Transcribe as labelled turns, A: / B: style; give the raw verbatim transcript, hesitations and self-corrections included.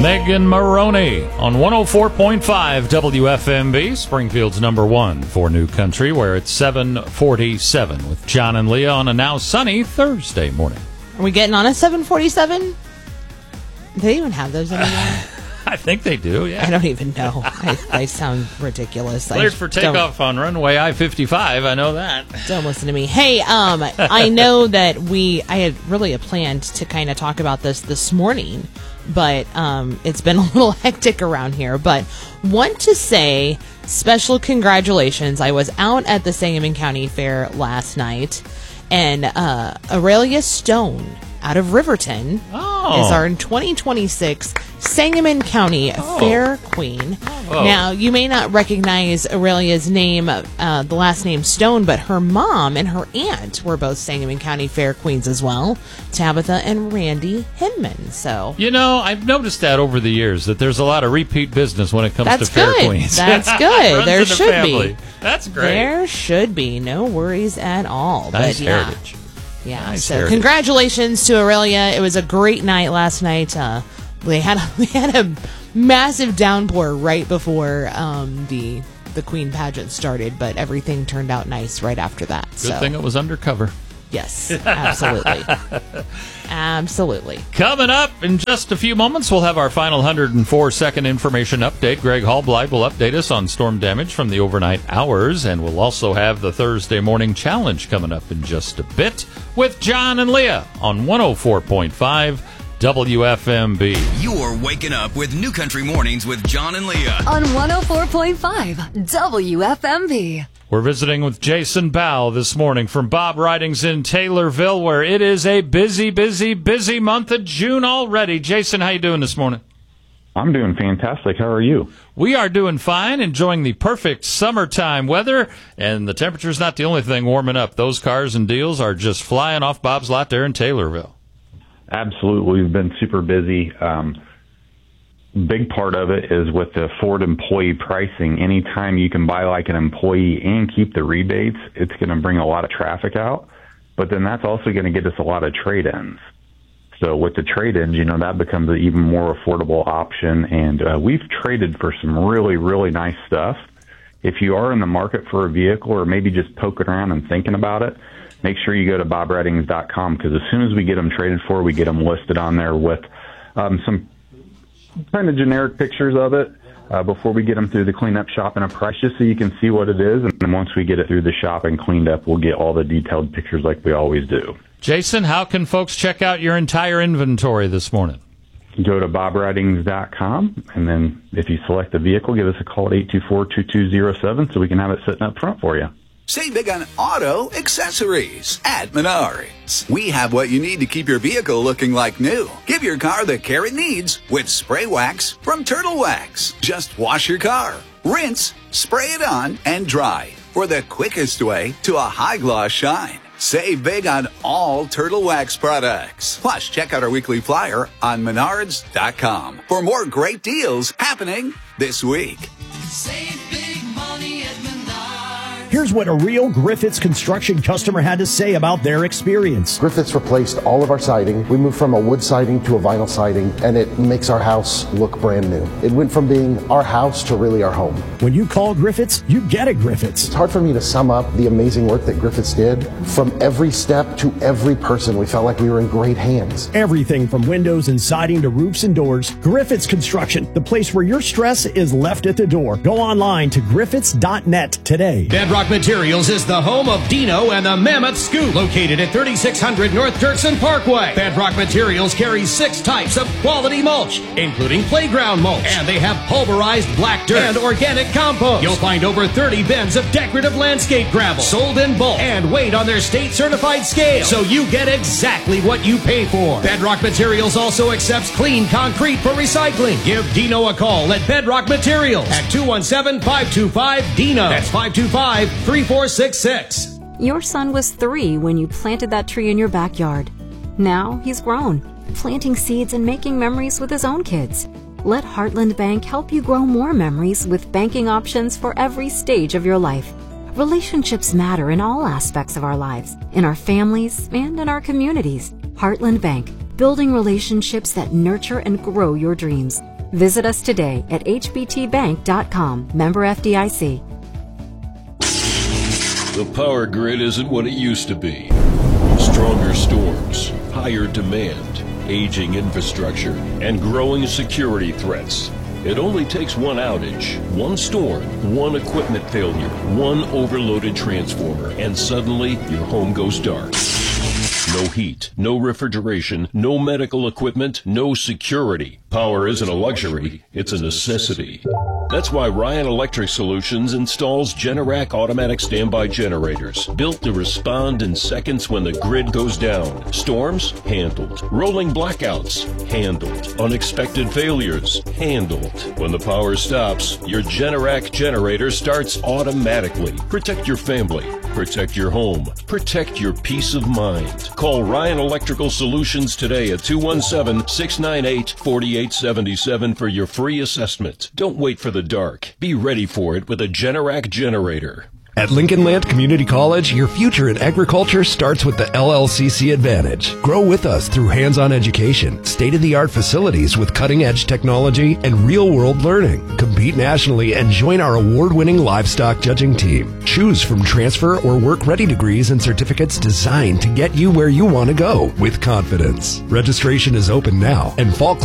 A: Megan Maroney on one oh four point five W F M B, Springfield's number one for New Country, where it's seven forty-seven with John and Leah on a now sunny Thursday morning.
B: Are we getting on a seven forty-seven? Do they even have those anymore?
A: I think they do, yeah.
B: I don't even know. I, I sound ridiculous.
A: Cleared
B: I
A: for takeoff on runway I fifty-five, I know that.
B: Don't listen to me. Hey, um, I know that we, I had really planned to kind of talk about this this morning, but um, it's been a little hectic around here. But want to say special congratulations. I was out at the Sangamon County Fair last night, and uh, Aurelia Stone out of Riverton
A: oh.
B: is our twenty twenty-six Sangamon County oh. Fair Queen.
A: Oh.
B: Now, you may not recognize Aurelia's name, uh, the last name Stone, but her mom and her aunt were both Sangamon County Fair Queens as well, Tabitha and Randy Hinman. So,
A: you know, I've noticed that over the years, that there's a lot of repeat business when it comes
B: That's
A: to Fair
B: good.
A: Queens.
B: That's good. There
A: the
B: should
A: family.
B: be.
A: That's great.
B: There should be. No worries at all.
A: Nice
B: but, yeah.
A: heritage.
B: Yeah,
A: nice
B: so
A: heritage.
B: Congratulations to Aurelia. It was a great night last night. Uh, we had a, we had a massive downpour right before um, the the Queen pageant started, but everything turned out nice right after that.
A: Good
B: so.
A: thing it was undercover.
B: Yes, absolutely. Absolutely.
A: Coming up in just a few moments, we'll have our final one hundred four second information update. Greg Hallblide will update us on storm damage from the overnight hours, and we'll also have the Thursday morning challenge coming up in just a bit with John and Leah on one oh four point five W F M B.
C: You're waking up with New Country Mornings with John and Leah
D: on one oh four point five W F M B.
A: We're visiting with Jason Bow this morning from Bob Ridings in Taylorville, where it is a busy, busy, busy month of June already. Jason, how you doing this morning?
E: I'm doing fantastic. How are you?
A: We are doing fine, enjoying the perfect summertime weather, and the temperature's not the only thing warming up. Those cars and deals are just flying off Bob's lot there in Taylorville.
E: Absolutely. We've been super busy. Um, big part of it is with the Ford employee pricing. Anytime you can buy like an employee and keep the rebates, it's going to bring a lot of traffic out. But then that's also going to get us a lot of trade-ins. So with the trade-ins, you know, that becomes an even more affordable option. And uh, we've traded for some really, really nice stuff. If you are in the market for a vehicle or maybe just poking around and thinking about it, make sure you go to bob ridings dot com, because as soon as we get them traded for, we get them listed on there with um, some kind of generic pictures of it uh, before we get them through the cleanup shop and a price, just so you can see what it is. And then once we get it through the shop and cleaned up, we'll get all the detailed pictures like we always do.
A: Jason, how can folks check out your entire inventory this morning?
E: Go to bob ridings dot com, and then if you select the vehicle, give us a call at eight two four, two two zero seven so we can have it sitting up front for you.
C: Save big on auto accessories at Menards. We have what you need to keep your vehicle looking like new. Give your car the care it needs with spray wax from Turtle Wax. Just wash your car, rinse, spray it on, and dry for the quickest way to a high gloss shine. Save big on all Turtle Wax products. Plus, check out our weekly flyer on menards dot com for more great deals happening this week.
F: Save big money at Menards.
G: Here's what a real Griffiths Construction customer had to say about their experience.
H: Griffiths replaced all of our siding. We moved from a wood siding to a vinyl siding, and it makes our house look brand new. It went from being our house to really our home.
G: When you call Griffiths, you get a Griffiths.
H: It's hard for me to sum up the amazing work that Griffiths did. From every step to every person, we felt like we were in great hands.
G: Everything from windows and siding to roofs and doors. Griffiths Construction, the place where your stress is left at the door. Go online to griffiths dot net today.
I: Bedrock Materials is the home of Dino and the Mammoth Scoop, located at thirty-six hundred North Dirksen Parkway. Bedrock Materials carries six types of quality mulch, including playground mulch, and they have pulverized black dirt and organic compost. You'll find over thirty bins of decorative landscape gravel, sold in bulk and weighed on their state-certified scale, so you get exactly what you pay for. Bedrock Materials also accepts clean concrete for recycling. Give Dino a call at Bedrock Materials at two one seven, five two five, D I N O. That's five two five, three four six six.
D: Your son was three when you planted that tree in your backyard. Now he's grown, planting seeds and making memories with his own kids. Let Heartland Bank help you grow more memories with banking options for every stage of your life. Relationships matter in all aspects of our lives, in our families and in our communities. Heartland Bank, building relationships that nurture and grow your dreams. Visit us today at h b t bank dot com. Member F D I C.
J: The power grid isn't what it used to be. Stronger storms, higher demand, aging infrastructure, and growing security threats. It only takes one outage, one storm, one equipment failure, one overloaded transformer, and suddenly your home goes dark. No heat, no refrigeration, no medical equipment, no security. Power isn't a luxury, it's a necessity. That's why Ryan Electric Solutions installs Generac automatic standby generators, built to respond in seconds when the grid goes down. Storms? Handled. Rolling blackouts? Handled. Unexpected failures? Handled. When the power stops, your Generac generator starts automatically. Protect your family. Protect your home. Protect your peace of mind. Call Ryan Electrical Solutions today at two one seven, six nine eight, four eight seven seven for your free assessment. Don't wait for the dark. Be ready for it with a Generac generator.
K: At Lincoln Land Community College, your future in agriculture starts with the L L C C Advantage. Grow with us through hands-on education, state-of-the-art facilities with cutting-edge technology, and real-world learning. Compete nationally and join our award-winning livestock judging team. Choose from transfer or work-ready degrees and certificates designed to get you where you want to go with confidence. Registration is open now, and fall